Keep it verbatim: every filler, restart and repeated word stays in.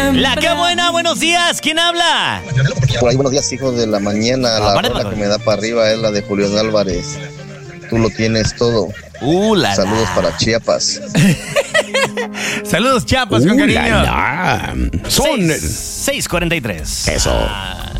La que buena, buenos días. ¿Quién habla? Por ahí, buenos días, hijos de la mañana. La rola que me da para arriba es la de Julián Álvarez. Tú lo tienes todo. Uh, la, Saludos la. para Chiapas. Saludos, Chiapas, uh, con cariño. La, la. Son seis cuarenta y tres. Eso. Ah.